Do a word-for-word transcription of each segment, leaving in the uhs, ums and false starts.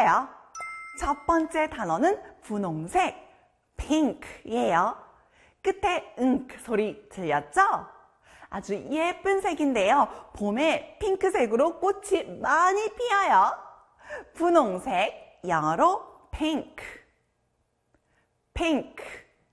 거예요. 첫 번째 단어는 분홍색, pink예요. 끝에 응 소리 들렸죠? 아주 예쁜 색인데요. 봄에 핑크색으로 꽃이 많이 피어요. 분홍색, 영어로 pink, pink,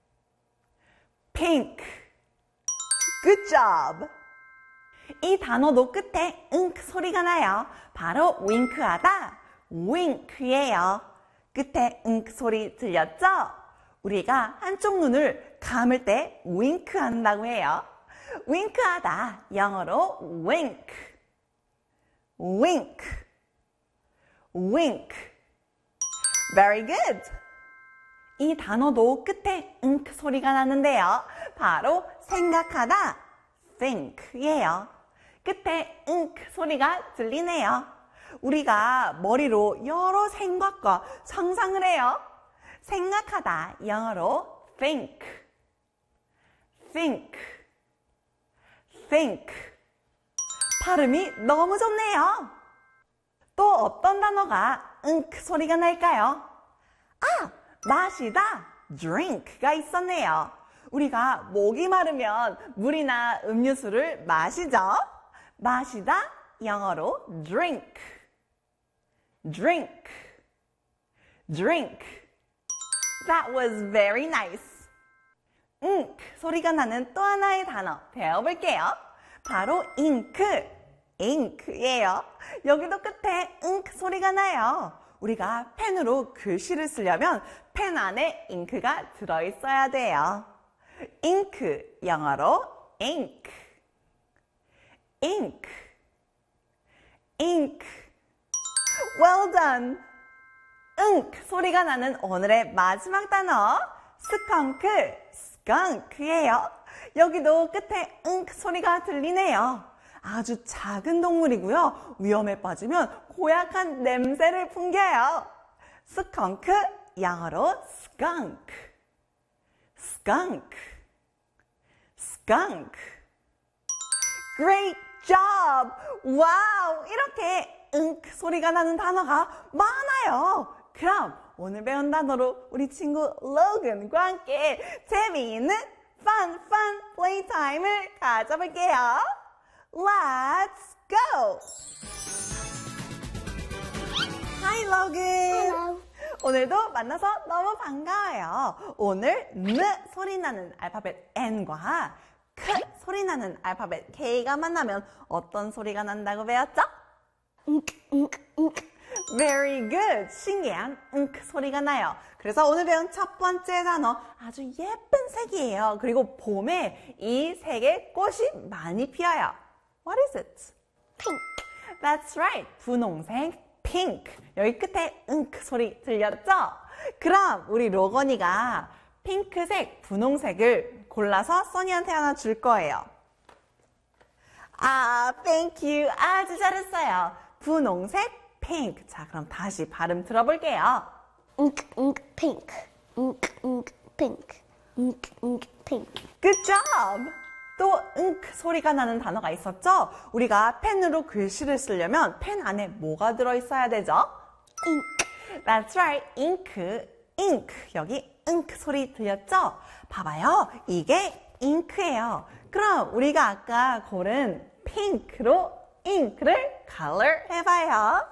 pink. Good job! 이 단어도 끝에 응 소리가 나요. 바로 윙크하다, wink예요. 끝에 응 소리 들렸죠? 우리가 한쪽 눈을 감을 때 윙크 한다고 해요. 윙크하다, 영어로 wink, wink, wink. Very good. 이 단어도 끝에 응 소리가 나는데요. 바로 생각하다, think예요. 끝에 응 소리가 들리네요. 우리가 머리로 여러 생각과 상상을 해요. 생각하다, 영어로 think, think, think. 발음이 너무 좋네요. 또 어떤 단어가 응 소리가 날까요? 아, 마시다, drink가 있었네요. 우리가 목이 마르면 물이나 음료수를 마시죠? 마시다, 영어로 drink, drink, drink. That was very nice. 응 소리가 나는 또 하나의 단어 배워볼게요. 바로 잉크, 잉크예요. 여기도 끝에 응 소리가 나요. 우리가 펜으로 글씨를 쓰려면 펜 안에 잉크가 들어있어야 돼요. 잉크, 영어로 ink, ink, ink. Well done! 응 소리가 나는 오늘의 마지막 단어 스컹크, skunk예요. 여기도 끝에 응 소리가 들리네요. 아주 작은 동물이고요. 위험에 빠지면 고약한 냄새를 풍겨요. 스컹크, 영어로 skunk, skunk, skunk. Great job! 와우! 이렇게 응 소리가 나는 단어가 많아요. 그럼 오늘 배운 단어로 우리 친구 로건과 함께 재미있는 fun, fun playtime을 가져볼게요. Let's go! Hi, Logan! Hello. 오늘도 만나서 너무 반가워요. 오늘 N 소리 나는 알파벳 N과 K 소리 나는 알파벳 K가 만나면 어떤 소리가 난다고 배웠죠? unk, unk, unk. Very good! 신기한 unk 소리가 나요. 그래서 오늘 배운 첫 번째 단어 아주 예쁜 색이에요. 그리고 봄에 이 색의 꽃이 많이 피어요. What is it? Pink. That's right. 분홍색, pink. 여기 끝에 unk 소리 들렸죠? 그럼 우리 로건이가 핑크색, 분홍색을 골라서 써니한테 하나 줄 거예요. 아, thank you. 아주 잘했어요. 분홍색, pink. 자, 그럼 다시 발음 들어볼게요. Unk, unk, pink. Unk, unk, pink. Unk, unk, pink. Good job! 또 unk 소리가 나는 단어가 있었죠? 우리가 펜으로 글씨를 쓰려면 펜 안에 뭐가 들어있어야 되죠? Ink. That's right. ink, ink. 여기 unk 소리 들렸죠? 봐봐요. 이게 잉크예요. 그럼 우리가 아까 고른 핑크로 잉크를 color 해봐요.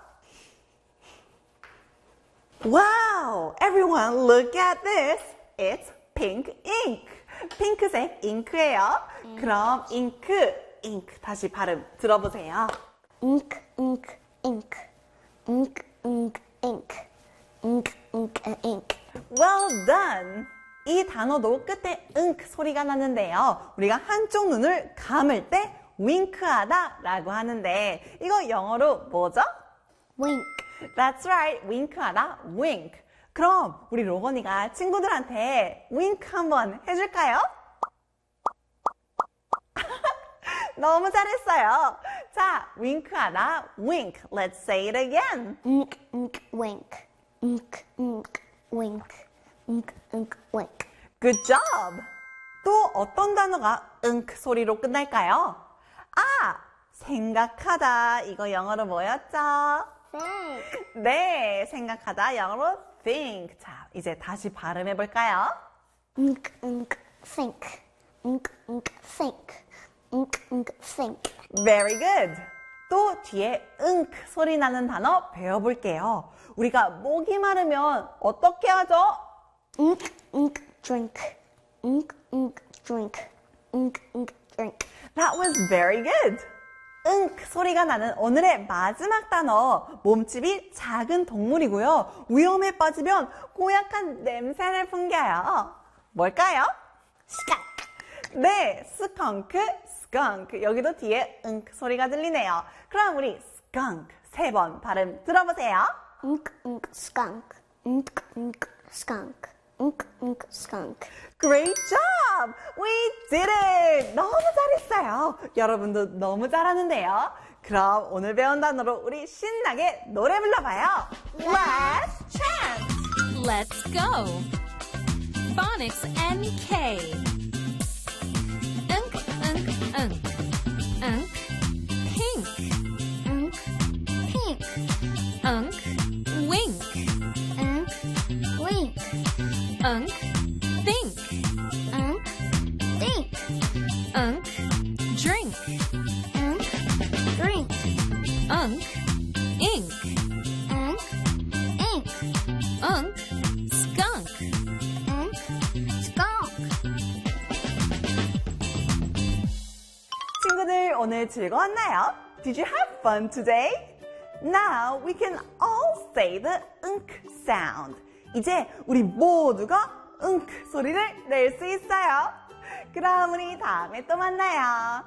Wow! Everyone look at this. It's pink ink. 핑크색 잉크예요. 그럼 잉크, 잉크 다시 발음 들어보세요. Ink, ink, ink. Ink, ink, ink. Ink, ink, ink. Well done! 이 단어도 끝에 ink 소리가 나는데요. 우리가 한쪽 눈을 감을 때 윙크하다 라고 하는데 이거 영어로 뭐죠? Wink. That's right. 윙크하다, wink. 그럼 우리 로건이가 친구들한테 윙크 한번 해줄까요? 너무 잘했어요. 자, 윙크하다, wink. Let's say it again. Ink, ink, wink. Ink, ink, wink. Ink, ink, wink. Good job! 또 어떤 단어가 ink 소리로 끝날까요? 아! 생각하다. 이거 영어로 뭐였죠? think. 네, 생각하다 영어로 think. 자, 이제 다시 발음해 볼까요? Unk, unk, think. Unk, unk, think. Unk, unk, think. Very good. 또 뒤에 unk 소리 나는 단어 배워볼게요. 우리가 목이 마르면 어떻게 하죠? Unk, unk, drink. Unk, unk, drink. Unk, unk, drink. That was very good. unk 소리가 나는 오늘의 마지막 단어. 몸집이 작은 동물이고요. 위험에 빠지면 고약한 냄새를 풍겨요. 뭘까요? Skunk. 네, 스컹크, 스컹크. 여기도 뒤에 unk 소리가 들리네요. 그럼 우리 skunk 세 번 발음 들어보세요. Unk, unk, skunk. Unk, unk, skunk. Unk, unk, skunk. Great job! We did it! 너무 잘했어요. 여러분도 너무 잘하는데요. 그럼 오늘 배운 단어로 우리 신나게 노래 불러봐요. Last chance! Let's go. Phonics N K. Unk, unk, unk. Unk. Pink. Unk, pink. Unk. Wink. Unk, wink. Unk. Think. Unk, think. Unk. Drink. Unk, drink. Unk. Ink. Unk, ink. Unk. Skunk. Unk, skunk. 친구들 오늘 즐거웠나요? Did you have fun today? Now we can all say the unk sound. 이제 우리 모두가 unk 소리를 낼 수 있어요. 그럼 우리 다음에 또 만나요.